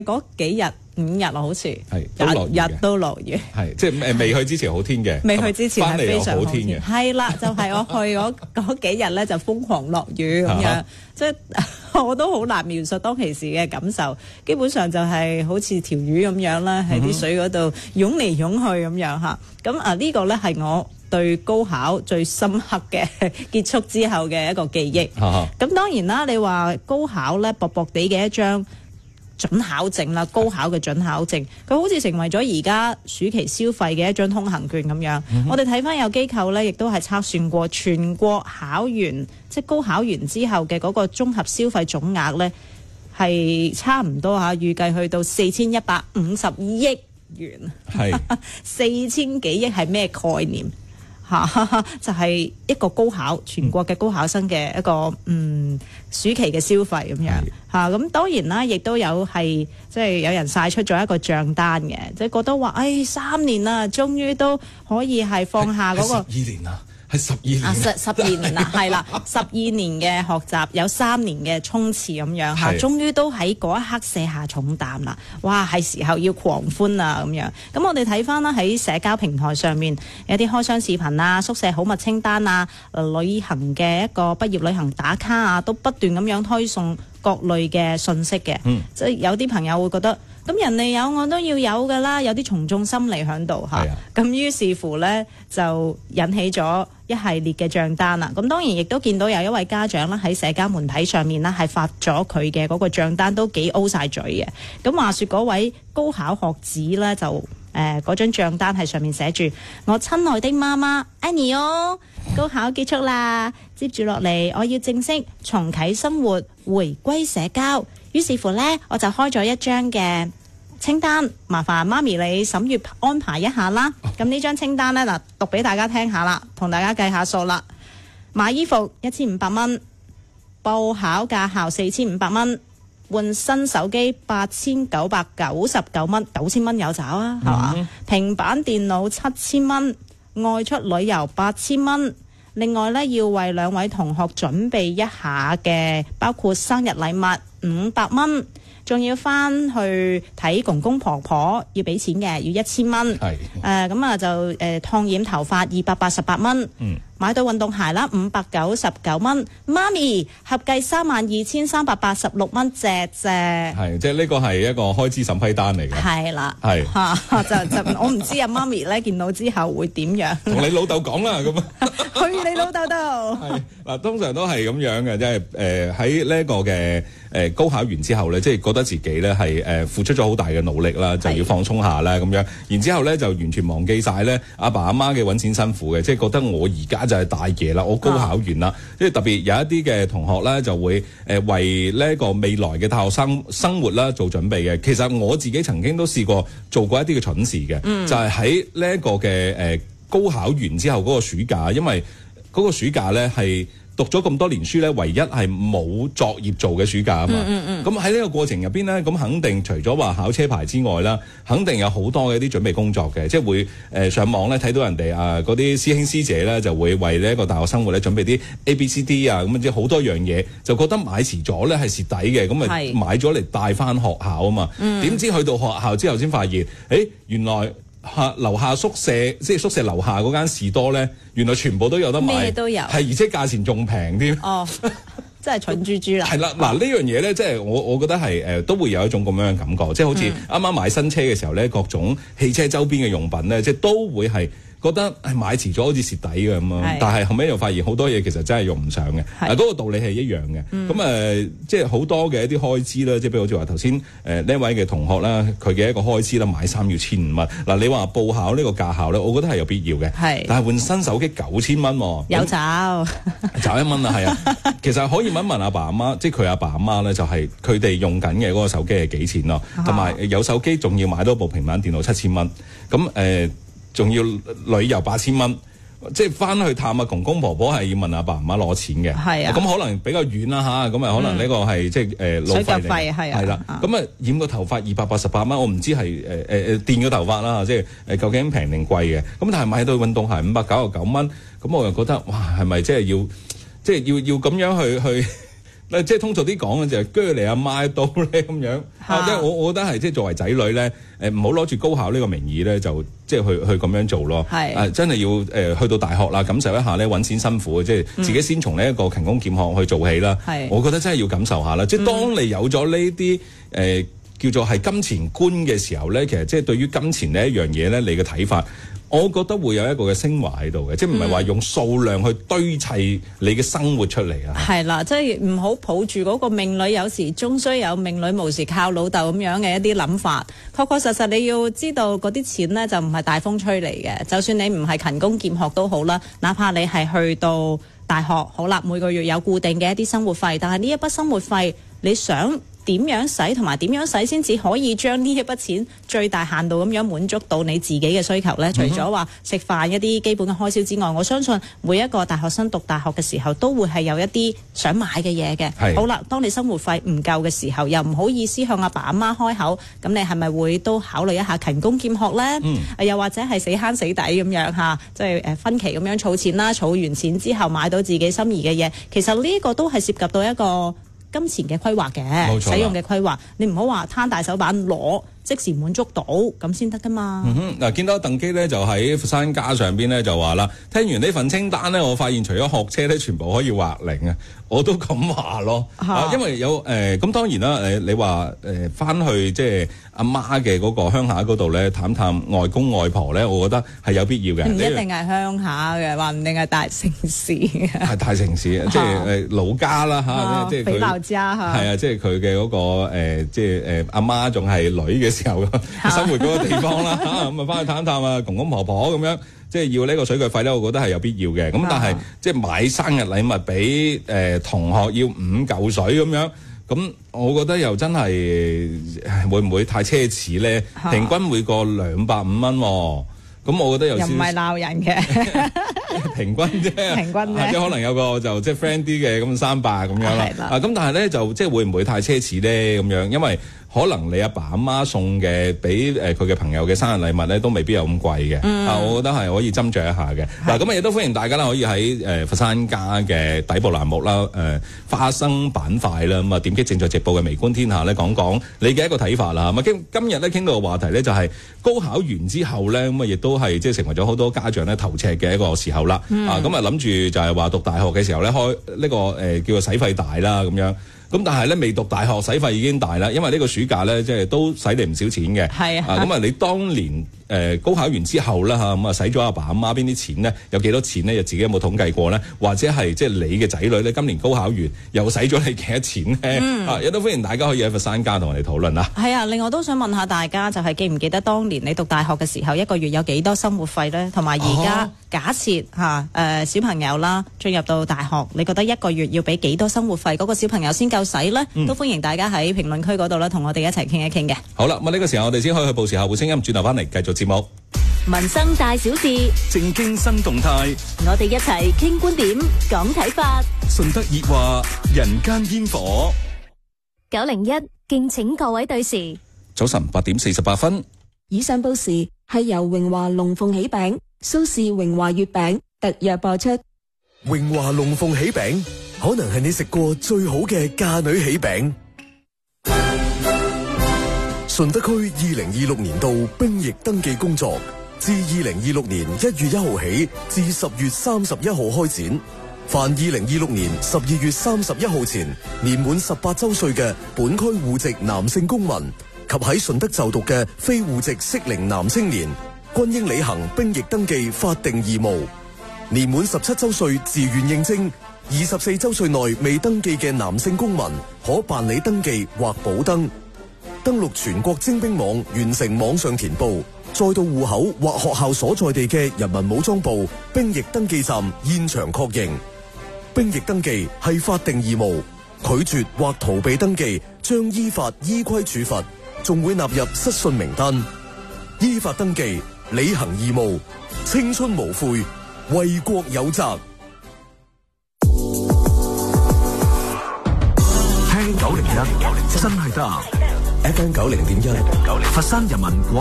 嗰幾日5日好似日都落雨， 係即係未去之前好天嘅， 未去之前係非常好天嘅， 係啦，就係我去嗰幾日咧就瘋狂落雨咁樣，即係我都好難描述當其時嘅感受，基本上就係好似條魚咁樣啦，喺啲水嗰度湧嚟湧去咁樣嚇。咁呢個咧係我對高考最深刻嘅結束之後嘅一個記憶。咁當然啦，你話高考咧薄薄地嘅一張準考證啦，高考嘅準考證，佢好似成為咗而家暑期消費嘅一張通行券咁樣。我哋睇翻有機構呢，亦都係測算過全國考完即係高考完之後嘅嗰個綜合消費總額呢，係差唔多嚇，預計去到4150億元。係4000幾億係咩概念？就係一個高考全國嘅高考生嘅一個暑期嘅消費咁樣嚇。咁當然啦，亦都有係即係有人晒出咗一個帳單嘅，即係覺得話3年啦，終於都可以係放下嗰個 12年啦。係12年 12年啦，係啦，12年嘅學習有3年嘅衝刺咁樣嚇，終於都喺嗰一刻卸下重擔啦！哇，係時候要狂歡啊咁樣。咁我哋睇翻啦，喺社交平台上面有啲開箱視頻啊、宿舍好物清單啊、旅行嘅一個畢業旅行打卡啊，都不斷咁樣推送各類嘅信息嘅。即係有啲朋友會覺得，咁人哋有我都要有㗎啦，有啲從眾心理喺度嚇。咁於是乎呢，就引起咗一系列嘅帳單啦。咁當然亦都見到有一位家長啦喺社交媒體上面啦係發咗佢嘅嗰個帳單，都幾 O 晒嘴嘅。咁話說嗰位高考學子呢，就嗰張帳單係上面寫住：我親愛的媽媽 Annie 哦，高考結束啦，接住落嚟我要正式重啟生活，回歸社交。於是乎呢，我就開咗一張嘅清單，麻煩媽咪你審閱安排一下啦。咁呢張清單呢，嗱，讀俾大家聽下啦，同大家計下數啦。買衣服1500蚊，報考駕校4500蚊，換新手機8999蚊，9000蚊有找啊，係嘛？平板電腦7000蚊，外出旅遊8000蚊。另外呢，要為2位同學準備一下嘅，包括生日禮物500蚊，仲要翻去睇公公婆婆要俾錢嘅，要1000蚊。係咁就燙染頭髮288蚊。買到運動鞋啦599蚊。媽咪合計32386蚊隻。係即係呢個係一個開支審批單嚟嘅。係啦，係就我唔知阿媽咪咧見到之後會點樣？ 同你老豆講啦，咁去你老豆度。 係嗱，通常都係咁樣嘅，即係喺呢一個嘅高考完之後咧，即係覺得自己咧係付出咗好大嘅努力啦，就要放鬆下啦咁樣。然之後咧就完全忘記晒咧阿爸阿媽嘅揾錢辛苦嘅，即係覺得我而家就係大爺啦，我高考完啦。即係特別有一啲嘅同學咧就會為呢一個未來嘅大學生活啦做準備嘅。其實我自己曾經都試過做過一啲嘅蠢事嘅，就係喺呢一個嘅高考完之後嗰個暑假，因為嗰個暑假咧係讀咗咁多年書咧，唯一係冇作業做嘅暑假啊嘛。咁喺呢個過程入邊咧，咁肯定除咗話考車牌之外啦，肯定有好多嘅一啲準備工作嘅，即係會上網咧睇到人哋嗰啲師兄師姐咧就會為呢一個大學生活咧準備啲 A、B、C、D 啊咁即係好多樣嘢，就覺得買遲咗咧係蝕底嘅，咁咪買咗嚟帶翻學校啊嘛。點知去到學校之後先發現，原來樓下宿舍即係宿舍樓下嗰間士多咧，原來全部都有得買， 咩都有， 係而且價錢仲平添。 哦，真係蠢豬豬啦！ 係啦，嗱呢樣嘢咧，即係我覺得係都會有一種咁樣嘅感覺，即係好似啱啱買新車嘅時候咧，各種汽車周邊嘅用品咧，即係都會係覺得係買遲咗好似蝕底嘅咁樣，但係後尾又發現好多嘢其實真係用唔上嘅。嗱，嗰個道理係一樣嘅。咁即係好多嘅一啲開支啦，即係譬如好似話頭先呢位嘅同學啦，佢嘅一個開支啦，買衫要1500蚊。嗱，你話報考呢個駕校咧，我覺得係有必要嘅。係，但係換新手機9000蚊喎， 有找 1蚊啊，係啊。其實可以問一問阿爸阿媽，即係佢阿爸阿媽咧，就係佢哋用緊嘅嗰個手機係幾錢咯？同埋有手機仲要買多部平板電腦7000蚊。咁仲要旅遊8000蚊，即係翻去探阿公公婆婆係要問阿爸阿媽攞錢嘅。係啊，咁可能比較遠啦吓，咁可能呢個係即係路費嚟。水費係啦，咁染個頭髮288蚊，我唔知係電個頭髮啦，即係究竟平定貴嘅。咁但係買到運動鞋599蚊，咁我又覺得哇，係咪即係要咁樣去即係通俗啲講嘅就係鋸你阿媽一刀咧咁樣。即係我覺得係即係作為仔女咧，唔好攞住高考呢個名義咧，就即係去咁樣做咯。真係要去到大學啦，感受一下咧揾錢辛苦，即係自己先從呢一個勤工儉學去做起啦。我覺得真係要感受下啦。即係當你有咗呢啲叫做係金錢觀嘅時候咧，其實即係對於金錢呢一樣嘢咧，你嘅睇法，我覺得會有一個嘅升華喺度嘅，即係唔係話用數量去堆砌你嘅生活出嚟啊。 係啦，即係唔好抱住嗰個命裏有時終須有，命裏無時靠老豆咁樣嘅一啲諗法。確確實實你要知道嗰啲錢咧就唔係大風吹嚟嘅，就算你唔係勤工儉學都好啦，哪怕你係去到大學好啦，每個月有固定嘅一啲生活費，但係呢一筆生活費你想點樣使同埋點樣使先至可以將呢一筆錢最大限度咁樣滿足到你自己嘅需求呢？除咗話食飯一啲基本嘅開銷之外，我相信每一個大學生讀大學嘅時候都會係有一啲想買嘅嘢嘅。好啦，當你生活費唔夠嘅時候，又唔好意思向阿爸阿媽開口，咁你係咪會都考慮一下勤工儉學呢？又或者係死慳死抵咁樣嚇，即係分期咁樣儲錢啦，儲完錢之後買到自己心儀嘅嘢，其實呢個都係涉及到一個金錢嘅規劃嘅，使用嘅規劃，你唔好話攤大手板攞，即時滿足到咁先得噶嘛。 嗱，見到鄧基咧就喺佛山家上邊咧就話啦，聽完呢份清單咧，我發現除咗學車咧，全部可以劃零啊！我都咁話咯，因為有咁當然啦，你話翻去即係阿媽嘅嗰個鄉下嗰度咧，探探外公外婆咧，我覺得係有必要嘅。唔一定係鄉下嘅，話唔定係大城市。係大城市，即係老家啦嚇，即係佢。老家嚇。係啊，即係佢嘅嗰個即係阿媽仲係女嘅時候生活嗰個地方啦嚇，咁啊翻去探探啊公公婆婆咁樣。即係要呢個水腳費咧，我覺得係有必要嘅。咁但係即係買生日禮物俾同學要5嚿水咁樣，咁我覺得又真係會唔會太奢侈咧？平均每個250蚊喎。咁我覺得又唔係鬧人嘅， 平均啫，平均啫，即係可能有個就即係 friend 啲嘅咁300咁樣啦。咁但係咧就即係會唔會太奢侈咧？咁樣因為可能你阿爸阿媽送嘅俾佢嘅朋友嘅生日禮物咧，都未必有咁貴嘅。我覺得係可以斟酌一下嘅。嗱，咁亦都歡迎大家啦，可以喺佛山家嘅底部欄目啦，花生板塊啦，咁啊點擊正在直播嘅微觀天下咧，講講你嘅一個睇法啦。咁今日咧傾到嘅話題咧就係高考完之後咧，咁啊亦都係即係成為咗好多家長咧頭赤嘅一個時候啦。咁啊諗住就係話讀大學嘅時候咧開呢個叫做使費大啦咁樣。咁但係咧未讀大學使費已經大啦，因為呢個暑假咧即係都使你唔少錢嘅。係啊，咁啊你當年高考完之後啦嚇，咁啊使咗阿爸阿媽邊啲錢咧？有幾多錢咧？又自己有冇統計過咧？或者係即係你嘅仔女咧？今年高考完又使咗你幾多錢咧？亦都歡迎大家可以喺佛山家同我哋討論啦。係啊，另外都想問下大家，就係記唔記得當年你讀大學嘅時候，一個月有幾多生活費咧？同埋而家假設嚇小朋友啦進入到大學，你覺得一個月要俾幾多生活費嗰個小朋友先夠使咧？都歡迎大家喺評論區嗰度咧，同我哋一齊傾一傾嘅。好啦，咁呢個時候我哋先可以去報時後會聲音，轉頭翻嚟繼續節目。 民生大小事， 正經新動態， 我哋一齊傾觀點，講睇法。 順德熱話，人間煙火。 901，敬請各位對時。 早晨8點48分。 以上報時係由榮華龍鳳喜餅、蘇氏榮華月餅特約播出。 榮華龍鳳喜餅可能係你食過最好嘅嫁女喜餅。順德區2026年度兵役登記工作自2026年1月1號起至10月31號開展。凡2026年12月31號前年滿18周歲嘅本區戶籍男性公民及喺順德就讀嘅非戶籍適齡男青年，均應履行兵役登記法定義務。年滿17周歲自願應徵，24周歲內未登記嘅男性公民可辦理登記或補登。登錄全國徵兵網，完成網上填報，再到戶口或學校所在地嘅人民武裝部兵役登記站現場確認。兵役登記係法定義務，拒絕或逃避登記將依法依規處罰，仲會納入失信名單。依法登記，履行義務，青春無悔，為國有責。 聽901真係得。FM 90.1，佛山人民廣